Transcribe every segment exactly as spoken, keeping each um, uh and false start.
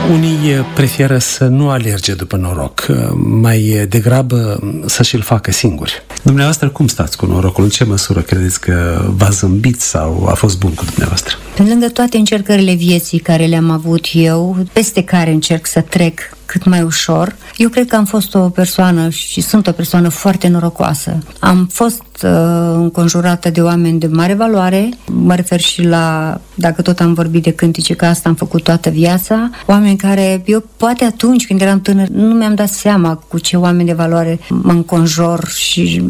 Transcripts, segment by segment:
Unii preferă să nu alerge după noroc, mai degrabă să și-l facă singuri. Dumneavoastră, cum stați cu norocul? În ce măsură credeți că v-a zâmbit sau a fost bun cu dumneavoastră? Pe lângă toate încercările vieții care le-am avut eu, peste care încerc să trec cât mai ușor, eu cred că am fost o persoană și sunt o persoană foarte norocoasă. Am fost uh, înconjurată de oameni de mare valoare, mă refer și la, dacă tot am vorbit de cântece, că asta am făcut toată viața, oameni care, eu poate atunci când eram tânăr, nu mi-am dat seama cu ce oameni de valoare mă înconjor și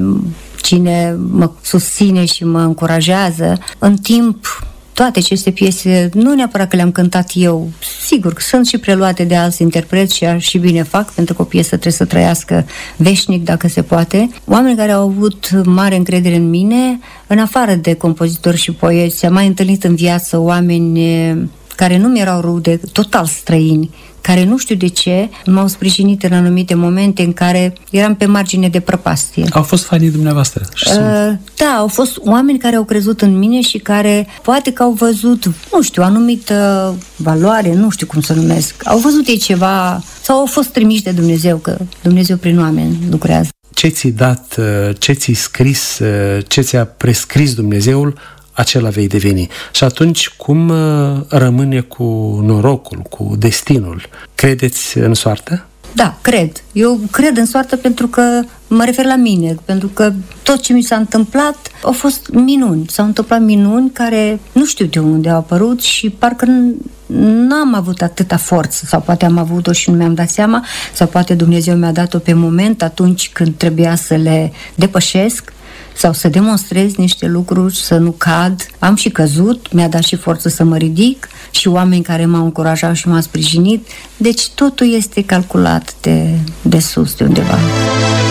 cine mă susține și mă încurajează. În timp, toate aceste piese, nu neapărat că le-am cântat eu, sigur că sunt și preluate de alți interpreți și, și bine fac, pentru că o piesă trebuie să trăiască veșnic, dacă se poate. Oameni care au avut mare încredere în mine, în afară de compozitori și poeți, am mai întâlnit în viață oameni care nu mi erau rude, total străini, care nu știu de ce m-au sprijinit în anumite momente în care eram pe margine de prăpastie. Au fost fanii dumneavoastră? Uh, da, au fost oameni care au crezut în mine și care poate că au văzut, nu știu, anumită valoare, nu știu cum să numesc, au văzut ei ceva sau au fost trimiși de Dumnezeu, că Dumnezeu prin oameni lucrează. Ce ți-i dat, ce ți-i scris, ce ți-a prescris Dumnezeul, acela vei deveni. Și atunci, cum rămâne cu norocul, cu destinul? Credeți în soartă? Da, cred. Eu cred în soartă pentru că mă refer la mine, pentru că tot ce mi s-a întâmplat au fost minuni. S-au întâmplat minuni care nu știu de unde au apărut și parcă n-am avut atâta forță, sau poate am avut-o și nu mi-am dat seama, sau poate Dumnezeu mi-a dat-o pe moment, atunci când trebuia să le depășesc sau să demonstrez niște lucruri, să nu cad. Am și căzut, mi-a dat și forță să mă ridic și oameni care m-au încurajat și m-au sprijinit. Deci totul este calculat de, de sus, de undeva.